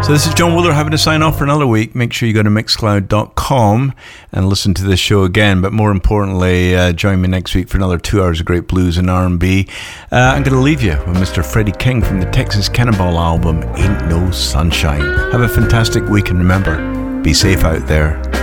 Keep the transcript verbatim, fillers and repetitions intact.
So this is John Wooler having to sign off for another week. Make sure you go to mixcloud dot com and listen to this show again. But more importantly, uh, join me next week for another two hours of great blues and R and B. Uh, I'm going to leave you with Mister Freddie King from the Texas Cannonball album, Ain't No Sunshine. Have a fantastic week, and remember, be safe out there.